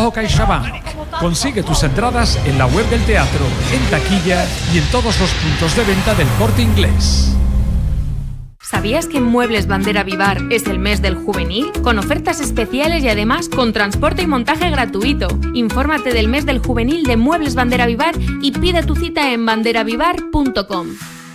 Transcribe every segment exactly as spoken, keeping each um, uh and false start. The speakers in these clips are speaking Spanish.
Bajo CaixaBank. Consigue tus entradas en la web del teatro, en taquilla y en todos los puntos de venta del Corte Inglés. ¿Sabías que en Muebles Bandera Vivar es el mes del juvenil? Con ofertas especiales y además con transporte y montaje gratuito. Infórmate del mes del juvenil de Muebles Bandera Vivar y pide tu cita en banderavivar punto com.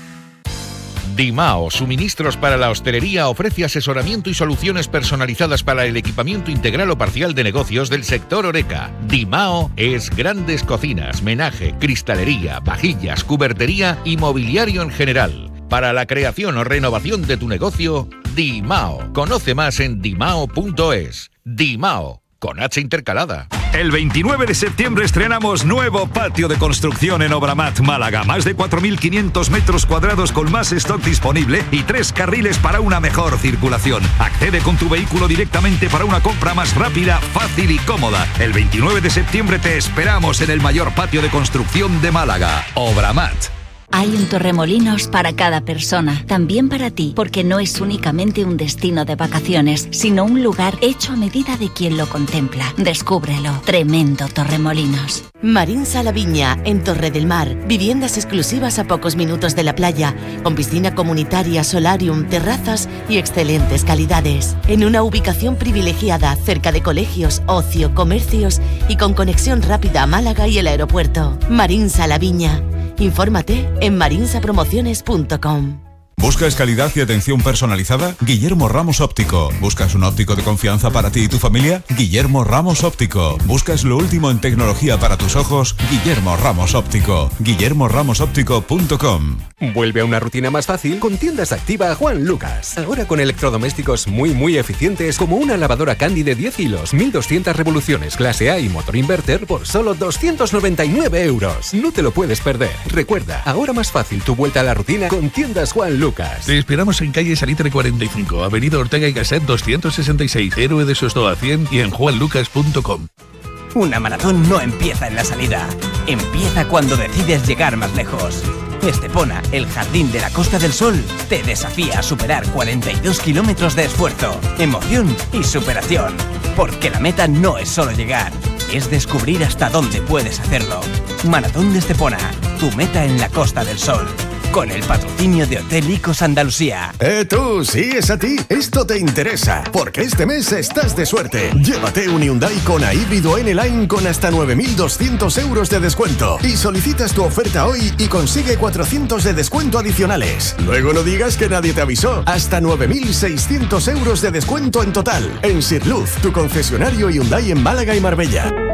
Dimao, suministros para la hostelería, ofrece asesoramiento y soluciones personalizadas para el equipamiento integral o parcial de negocios del sector Horeca. Dimao es grandes cocinas, menaje, cristalería, vajillas, cubertería y mobiliario en general. Para la creación o renovación de tu negocio, Dimao. Conoce más en dimao punto es. Dimao, con H intercalada. El veintinueve de septiembre estrenamos nuevo patio de construcción en Obramat Málaga. Más de cuatro mil quinientos metros cuadrados con más stock disponible y tres carriles para una mejor circulación. Accede con tu vehículo directamente para una compra más rápida, fácil y cómoda. El veintinueve de septiembre te esperamos en el mayor patio de construcción de Málaga, Obramat. Hay un Torremolinos para cada persona, también para ti, porque no es únicamente un destino de vacaciones, sino un lugar hecho a medida de quien lo contempla. Descúbrelo. Tremendo Torremolinos. Marín Sala Viña, en Torre del Mar. Viviendas exclusivas a pocos minutos de la playa, con piscina comunitaria, solarium, terrazas y excelentes calidades. En una ubicación privilegiada, cerca de colegios, ocio, comercios y con conexión rápida a Málaga y el aeropuerto. Marín Sala Viña. Infórmate en marinsa promociones punto com. ¿Buscas calidad y atención personalizada? Guillermo Ramos Óptico. ¿Buscas un óptico de confianza para ti y tu familia? Guillermo Ramos Óptico. ¿Buscas lo último en tecnología para tus ojos? Guillermo Ramos Óptico. guillermo ramos óptico punto com. Vuelve a una rutina más fácil con Tiendas Activa Juan Lucas. Ahora con electrodomésticos muy muy eficientes como una lavadora Candy de diez hilos, mil doscientas revoluciones, clase A y motor inverter por solo doscientos noventa y nueve euros. No te lo puedes perder. Recuerda, ahora más fácil tu vuelta a la rutina con Tiendas Juan Lucas. Te esperamos en calle Salitre cuarenta y cinco, avenida Ortega y Gasset doscientos sesenta y seis, Héroe de Sostoa cien y en juan lucas punto com. Una maratón no empieza en la salida, empieza cuando decides llegar más lejos. Estepona, el jardín de la Costa del Sol, te desafía a superar cuarenta y dos kilómetros de esfuerzo, emoción y superación. Porque la meta no es solo llegar, es descubrir hasta dónde puedes hacerlo. Maratón de Estepona, tu meta en la Costa del Sol. Con el patrocinio de Hotel Icos Andalucía. Eh, tú, sí, es a ti. Esto te interesa, porque este mes estás de suerte. Llévate un Hyundai Kona híbrido N-Line con hasta nueve mil doscientos euros de descuento. Y solicitas tu oferta hoy y consigue cuatrocientos de descuento adicionales. Luego no digas que nadie te avisó. Hasta nueve mil seiscientos euros de descuento en total. En Sirluz, tu concesionario Hyundai en Málaga y Marbella.